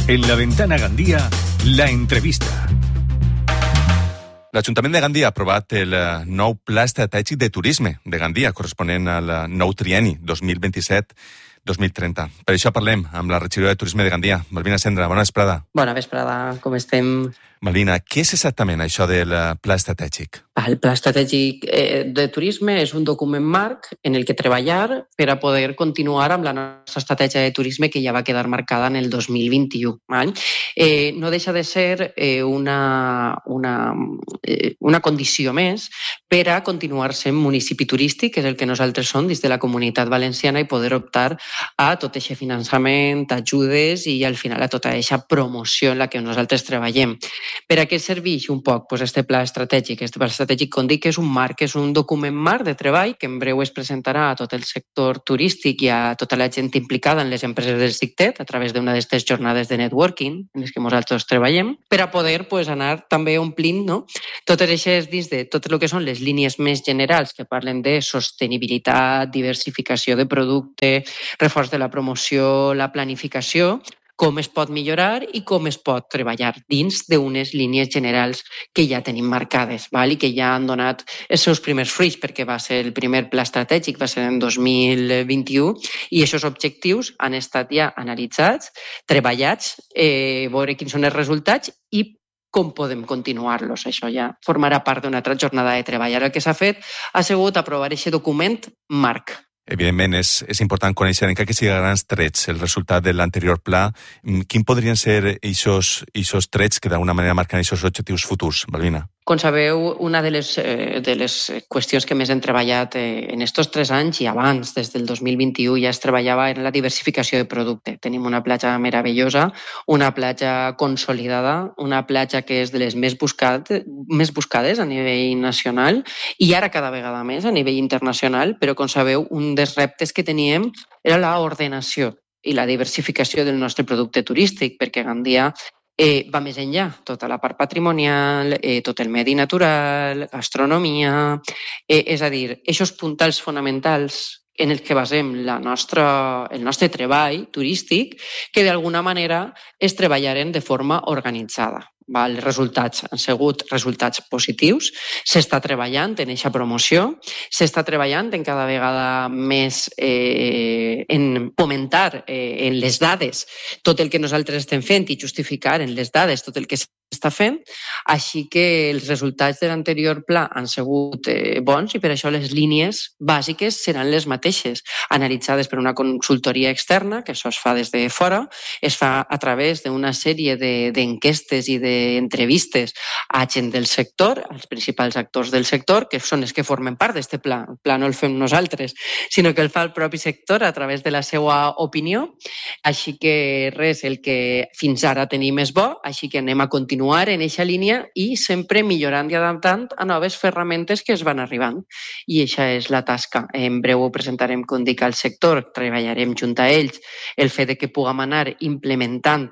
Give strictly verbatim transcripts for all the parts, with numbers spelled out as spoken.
En la Ventana Gandia, la entrevista. L'Ajuntament de Gandia ha aprovat el nou Pla Estratègic de Turisme de Gandia, corresponent al nou trienni dos mil vint-i-set dos mil trenta. Per això parlem amb la regidora de Turisme de Gandia, Malvina Cendra. Bona vesprada. Bona vesprada, com estem? Malvina, què és exactament això del Pla Estratègic? El Pla Estratègic de Turisme és un document marc en el que treballar per a poder continuar amb la nostra estratègia de turisme que ja va quedar marcada en el dos mil vint-i-u. Eh, no deixa de ser eh, una, una, eh, una condició més per a continuar sent municipi turístic, que és el que nosaltres som des de la Comunitat Valenciana, i poder optar a tot aquest finançament, ajudes i al final a tota aquesta promoció en la que nosaltres treballem. Per a què serveix un poc pues, este pla estratègic? Este pla estratègic, com dic, és un marc, és un document marc de treball que en breu es presentarà a tot el sector turístic i a tota la gent implicada en les empreses del SICTET a través d'una d'aquestes jornades de networking en les que nosaltres treballem, per a poder pues, anar també omplint no? totes aquestes dins de tot el que són les línies més generals que parlen de sostenibilitat, diversificació de producte, reforç de la promoció, la planificació, com es pot millorar i com es pot treballar dins d'unes línies generals que ja tenim marcades val? I que ja han donat els seus primers fruits, perquè va ser el primer pla estratègic, va ser en dos mil vint-i-u, i aquests objectius han estat ja analitzats, treballats, eh, veure quins són els resultats i com podem continuar-los. Això ja formarà part d'una altra jornada de treball. Ara el que s'ha fet ha sigut aprovar aquest document marc. Evidentment, és, és important conèixer, encara que sigui a grans trets, el resultat de l'anterior pla. Quins podrien ser aquests trets que d'alguna manera marquen aquests objectius futurs, Malvina? Com sabeu, una de les, eh, de les qüestions que més hem treballat eh, en aquests tres anys i abans, des del dos mil vint-i-u, ja es treballava en la diversificació de producte. Tenim una platja meravellosa, una platja consolidada, una platja que és de les més, buscat, més buscades a nivell nacional i ara cada vegada més a nivell internacional, però com sabeu, un dels reptes que teníem era l'ordenació i la diversificació del nostre producte turístic, perquè Gandia Eh, va més enllà, tota la part patrimonial, eh, tot el medi natural, gastronomia, eh, és a dir, aquests puntals fonamentals en els que basem la nostra, el nostre treball turístic, que d'alguna manera es treballaren de forma organitzada. Els resultats han sigut resultats positius, s'està treballant en aquesta promoció, s'està treballant en cada vegada més eh, en fomentar eh, en les dades tot el que nosaltres estem fent i justificar en les dades tot el que s'està fent, així que els resultats de l'anterior pla han sigut eh, bons i per això les línies bàsiques seran les mateixes, analitzades per una consultoria externa, que això es fa des de fora, es fa a través d'una sèrie d'enquestes i de entrevistes a gent del sector, als principals actors del sector, que són els que formen part d'aquest pla. El pla no el fem nosaltres, sinó que el fa el propi sector a través de la seva opinió. Així que res, el que fins ara tenim és bo, així que anem a continuar en aquesta línia i sempre millorant i adaptant a noves ferramentes que es van arribant. I aquesta és la tasca. En breu ho presentarem, com dic, al sector, treballarem junt a ells el fet de que puguem anar implementant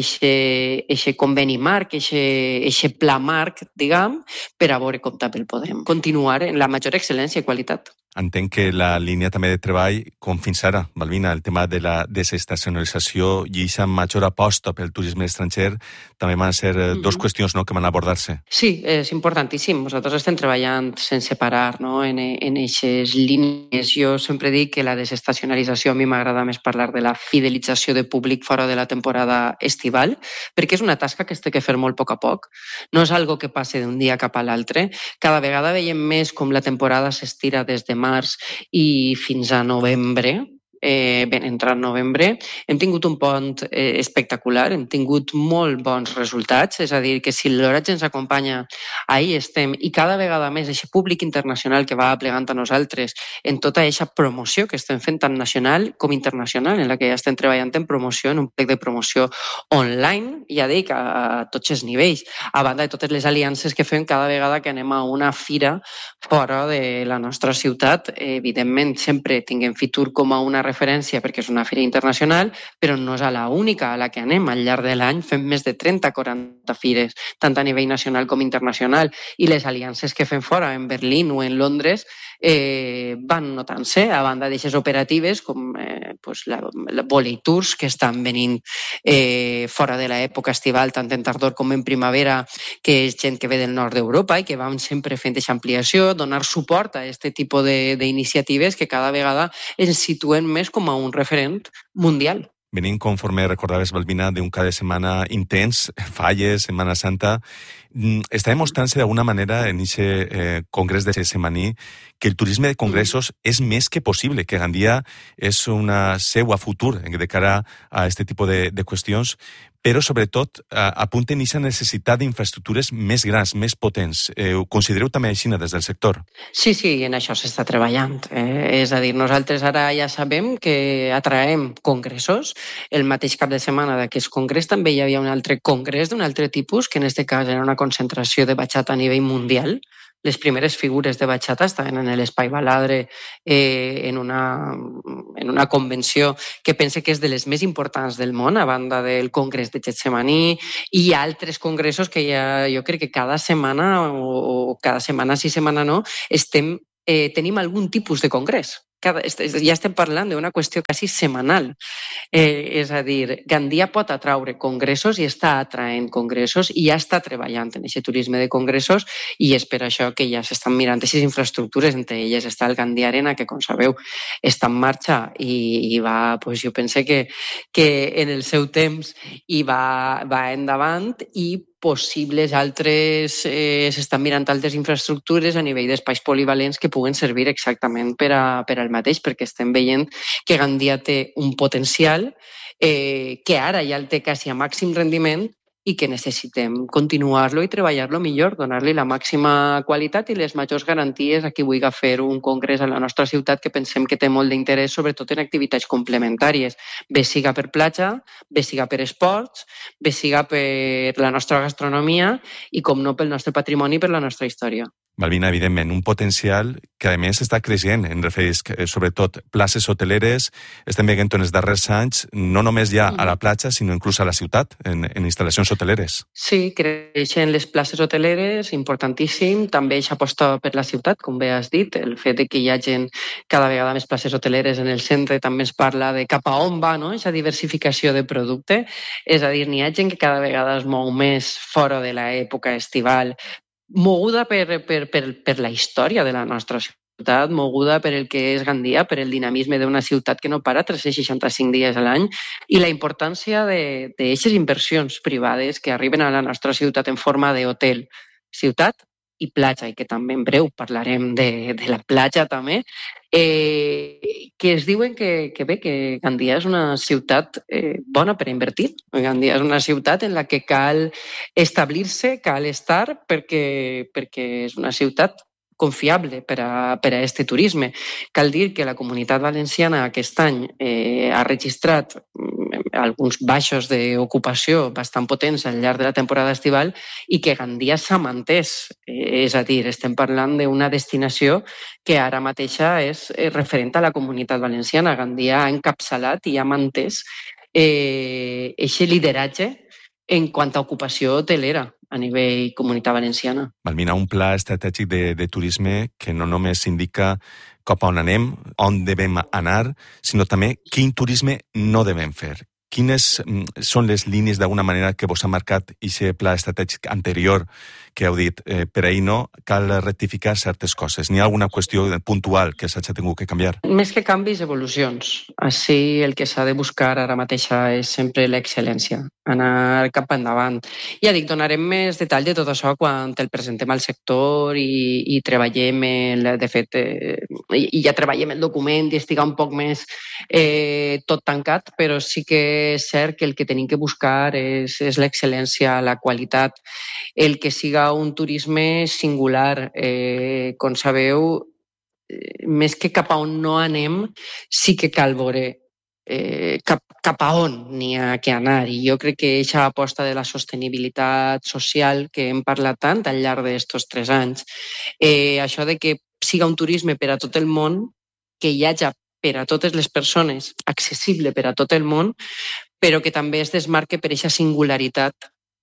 aquest conveni marc, aquest pla marc, diguem, per a veure com també el podem continuar en la major excel·lència i qualitat. Entenc que la línia també de treball, com fins ara, Malvina, el tema de la desestacionalització i aquesta major aposta pel turisme estranger, també van ser mm-hmm. dos qüestions no, que van abordar-se. Sí, és importantíssim. Nosaltres estem treballant sense parar no, en aquestes línies. Jo sempre dic que la desestacionalització, a mi m'agrada més parlar de la fidelització de públic fora de la temporada estival, perquè és una tasca que es té que fer molt a poc a poc. No és algo que passe d'un dia cap a l'altre. Cada vegada veiem més com la temporada s'estira des de març i fins a novembre, eh, ben entrat novembre, hem tingut un pont eh, espectacular, hem tingut molt bons resultats, és a dir, que si l'oratge ens acompanya, ahí estem, i cada vegada més aquest públic internacional que va plegant a nosaltres en tota aquesta promoció que estem fent tant nacional com internacional, en la que ja estem treballant en promoció, en un plec de promoció online, ja dic, a, a tots els nivells, a banda de totes les aliances que fem cada vegada que anem a una fira fora de la nostra ciutat. Evidentment, sempre tinguem Fitur com a una referència perquè és una fira internacional, però no és a la única a la que anem. Al llarg de l'any fem més de trenta a quaranta fires, tant a nivell nacional com internacional, i les aliances que fem fora, en Berlín o en Londres, eh, van notant-se, a banda d'aixes operatives com eh, pues la, la Volley Tours, que estan venint eh, fora de l'època estival, tant en tardor com en primavera, que és gent que ve del nord d'Europa i que van sempre fent aquesta ampliació, donar suport a aquest tipus d'iniciatives que cada vegada ens situen més com a un referent mundial. Venim, conforme recordaves, Balbina, d'un cap de setmana intens, Falles, Setmana Santa. Està demostrant-se d'alguna manera en aquest eh, congrés de Semaní que el turisme de congressos mm. és més que possible, que Gandia és una seu a futur de cara a aquest tipus de, de qüestions, però sobretot apunten a aquesta necessitat d'infraestructures més grans, més potents. Eh, ho considereu també així des del sector? Sí, sí, en això s'està treballant. Eh? És a dir, nosaltres ara ja sabem que atraem congressos. El mateix cap de setmana d'aquest congrés també hi havia un altre congrés d'un altre tipus, que en aquest cas era una concentració de bachata a nivell mundial. Les primeres figures de bachata estaven en l'Espai Baladre eh, en, una, en una convenció que pense que és de les més importants del món, a banda del Congrés de Getsemaní, i hi ha altres congressos que ja, jo crec que cada setmana, o, o cada setmana sí, setmana no, estem, eh, tenim algun tipus de congrés. Cada, ja estem parlant d'una qüestió quasi setmanal. Eh, és a dir, Gandia pot atraure congressos i està atraent congressos i ja està treballant en aquest turisme de congressos i és per això que ja s'estan mirant aquestes infraestructures, entre elles està el Gandia Arena, que, com sabeu, està en marxa i, i va, pues, jo pense que, que en el seu temps i va, va endavant i possibles altres, eh, s'estan mirant altres infraestructures a nivell d'espais polivalents que puguen servir exactament per, a, per al mateix, perquè estem veient que Gandia té un potencial eh, que ara ja el té quasi a màxim rendiment i que necessitem continuar-lo i treballar-lo millor, donar-li la màxima qualitat i les majors garanties a qui vulgui fer un congrés a la nostra ciutat, que pensem que té molt d'interès, sobretot en activitats complementàries, bé siga per platja, bé siga per esports, bé siga per la nostra gastronomia i, com no, pel nostre patrimoni i per la nostra història. Balbina, evidentment, un potencial que a més està creixent, en refereix sobretot places hoteleres, estem veient en els darrers anys, no només ja a la platja, sinó inclús a la ciutat, en, en instal·lacions hoteleres. Sí, creixen les places hoteleres, importantíssim, també això aposta per la ciutat, com bé has dit, el fet de que hi hagi cada vegada més places hoteleres en el centre també ens parla de cap a on va, no?, aquesta diversificació de producte, és a dir, n'hi ha gent que cada vegada es mou més fora de l'època estival, moguda per, per, per, per la història de la nostra ciutat, moguda per el que és Gandia, per el dinamisme d'una ciutat que no para tres-cents seixanta-cinc dies a l'any i la importància d'aquestes inversions privades que arriben a la nostra ciutat en forma d'hotel, ciutat i platja, i que també en breu parlarem de, de la platja també, eh, que es diuen que, que bé, que Gandia és una ciutat eh, bona per invertir. Gandia és una ciutat en la que cal establir-se, cal estar, perquè, perquè és una ciutat confiable per a, per a este turisme. Cal dir que la Comunitat Valenciana aquest any eh, ha registrat alguns baixos d'ocupació bastant potents al llarg de la temporada estival i que Gandia s'ha mantès. Eh, és a dir, estem parlant d'una destinació que ara mateixa és referent a la Comunitat Valenciana. Gandia ha encapçalat i ha mantès eh, aquest lideratge en quant a ocupació hotelera a nivell Comunitat Valenciana. Balbina, un pla estratègic de, de turisme que no només indica cap a on anem, on devem anar, sinó també quin turisme no devem fer. Quines són les línies, d'alguna manera, que vos ha marcat aquest pla estratègic anterior que heu dit, eh, per ahir no, cal rectificar certes coses? N'hi ha alguna qüestió puntual que s'hagi tingut que canviar? Més que canvis, evolucions. Així el que s'ha de buscar ara mateixa és sempre l'excel·lència, anar cap endavant. Ja dic, donarem més detall de tot això quan el presentem al sector i, i treballem, el, de fet, eh, i ja treballem el document i estiga un poc més eh, tot tancat, però sí que és cert que el que tenim que buscar és, és l'excel·lència, la qualitat, el que siga un turisme singular. Eh, com sabeu, eh, més que cap a on no anem, sí que cal veure eh, cap, cap a on n'hi ha que anar. I jo crec que aquesta aposta de la sostenibilitat social que hem parlat tant al llarg d'estos tres anys, eh, això de que siga un turisme per a tot el món, que hi hagi per a totes les persones, accessible per a tot el món, però que també es desmarque per aquesta singularitat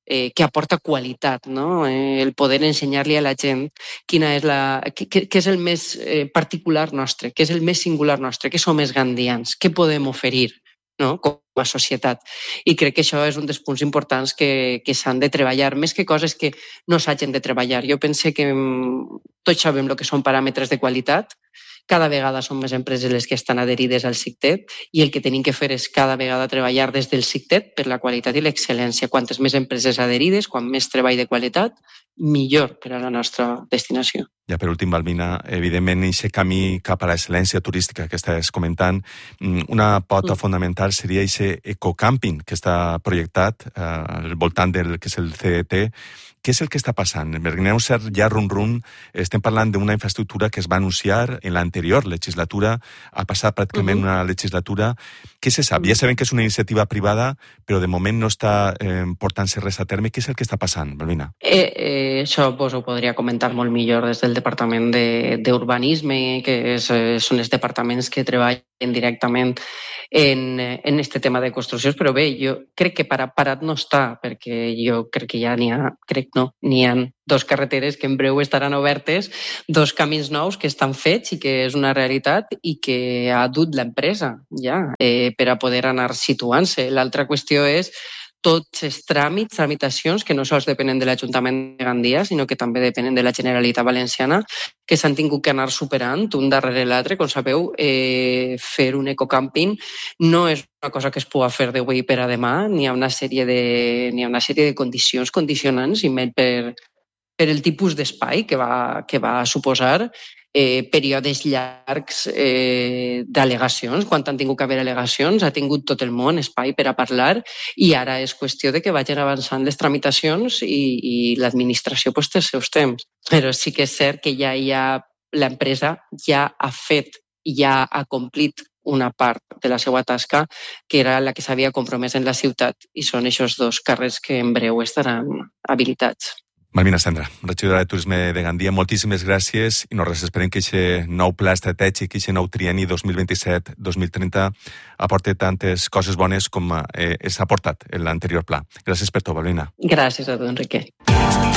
eh, que aporta qualitat, no? Eh, el poder ensenyar-li a la gent quina és la, què, què és el més eh, particular nostre, què és el més singular nostre, què som els gandians, què podem oferir, no? Com a societat. I crec que això és un dels punts importants que, que s'han de treballar, més que coses que no s'hagin de treballar. Jo pense que tots sabem el que són paràmetres de qualitat, cada vegada són més empreses les que estan adherides al SICTET i el que tenim que fer és cada vegada treballar des del SICTET per la qualitat i l'excel·lència. Quantes més empreses adherides, quan més treball de qualitat, millor per a la nostra destinació. Ja per últim, Balbina, evidentment, aquest camí cap a l'excel·lència turística que estàs comentant, una pota mm. fonamental seria aquest ecocàmping que està projectat eh, al voltant del que és el C E T. Què és el que està passant? Perquè n'hi ha un cert ja rum-rum, estem parlant d'una infraestructura que es va anunciar en l'anterior legislatura, ha passat pràcticament uh-huh. una legislatura. Què se sap? Ja sabem que és una iniciativa privada, però de moment no està eh, portant-se res a terme. Què és el que està passant, Balbina? Eh, eh, això vos ho podria comentar molt millor des del Departament d'Urbanisme, que és, eh, són els departaments que treballen directament en, en este tema de construccions, però bé, jo crec que parat, parat no està, perquè jo crec que ja n'hi ha, crec no, n'hi ha dos carreteres que en breu estaran obertes, dos camins nous que estan fets i que és una realitat i que ha dut l'empresa ja eh, per a poder anar situant-se. L'altra qüestió és tots els tràmits, tramitacions, que no sols depenen de l'Ajuntament de Gandia, sinó que també depenen de la Generalitat Valenciana, que s'han tingut que anar superant un darrere l'altre. Com sabeu, eh, fer un ecocàmping no és una cosa que es pugui fer d'avui per a demà, n'hi ha una sèrie de, n'hi ha una sèrie de condicions condicionants, i més per, per el tipus d'espai que va, que va suposar, eh, períodes llargs eh, d'al·legacions. Quan han tingut que haver al·legacions, ha tingut tot el món espai per a parlar, i ara és qüestió de que vagin avançant les tramitacions i, i l'administració pues, té els seus temps. Però sí que és cert que ja hi ha, l'empresa ja ha fet, ja ha complit una part de la seva tasca, que era la que s'havia compromès en la ciutat, i són aquests dos carrers que en breu estaran habilitats. Balbina Cendra, regidora de Turisme de Gandia, moltíssimes gràcies i no res, esperem que aquest nou pla estratègic, aquest nou trienni dos mil vint-i-set dos mil trenta aporti tantes coses bones com eh, s'ha aportat en l'anterior pla. Gràcies per tot, Balbina. Gràcies a tu, Enrique.